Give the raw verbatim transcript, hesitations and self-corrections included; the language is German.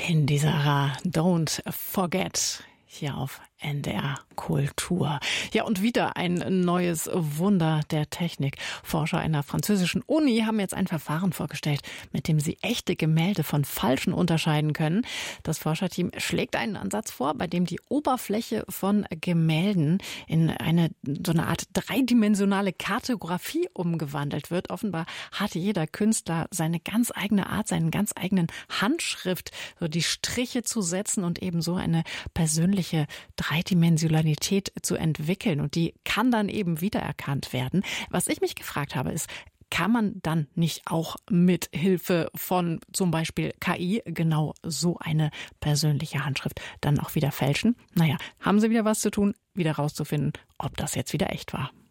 In dieser Don't Forget hier auf N D R Kultur. Ja, und wieder ein neues Wunder der Technik. Forscher einer französischen Uni haben jetzt ein Verfahren vorgestellt, mit dem sie echte Gemälde von falschen unterscheiden können. Das Forscherteam schlägt einen Ansatz vor, bei dem die Oberfläche von Gemälden in eine so eine Art dreidimensionale Kartografie umgewandelt wird. Offenbar hat jeder Künstler seine ganz eigene Art, seinen ganz eigenen Handschrift, so die Striche zu setzen und eben so eine persönliche Dreidimensionalität zu entwickeln, und die kann dann eben wiedererkannt werden. Was ich mich gefragt habe, ist, kann man dann nicht auch mit Hilfe von zum Beispiel K I genau so eine persönliche Handschrift dann auch wieder fälschen? Naja, haben sie wieder was zu tun, wieder rauszufinden, ob das jetzt wieder echt war.